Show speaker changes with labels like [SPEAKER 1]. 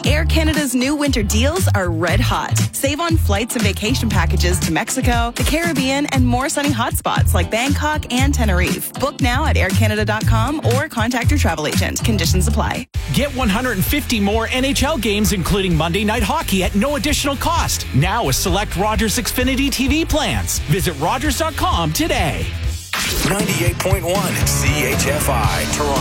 [SPEAKER 1] Air Canada's new winter deals are red hot. Save on flights and vacation packages to Mexico, the Caribbean, and more sunny hotspots like Bangkok and Tenerife. Book now at aircanada.com or contact your travel agent. Conditions apply.
[SPEAKER 2] Get 150 more NHL games, including Monday Night Hockey, at no additional cost. Now with select Rogers Xfinity TV plans. Visit Rogers.com today.
[SPEAKER 3] 98.1 CHFI Toronto.